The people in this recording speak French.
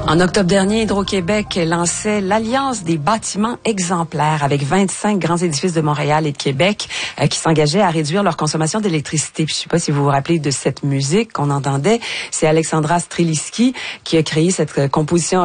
En octobre dernier, Hydro-Québec lançait l'Alliance des bâtiments exemplaires avec 25 grands édifices de Montréal et de Québec qui s'engageaient à réduire leur consommation d'électricité. Puis, je ne sais pas si vous vous rappelez de cette musique qu'on entendait. C'est Alexandra Streliski qui a créé cette composition